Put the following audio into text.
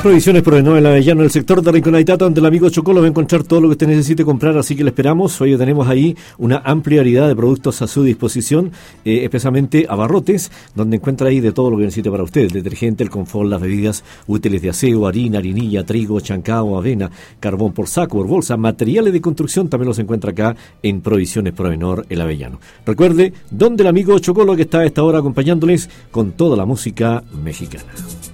Provisiones Provenor en la Avellano, en el sector de Rinconaditata, donde el amigo Chocolo va a encontrar todo lo que usted necesite comprar, así que le esperamos. Hoy tenemos ahí una amplia variedad de productos a su disposición, especialmente abarrotes, donde encuentra ahí de todo lo que necesite para usted: el detergente, el confort, las bebidas útiles de aseo, harina, harinilla, trigo, chancao, avena, carbón por saco, por bolsa, materiales de construcción, también los encuentra acá en Provisiones Provenor el Avellano. Recuerde, donde el amigo Chocolo, que está a esta hora acompañándoles con toda la música mexicana.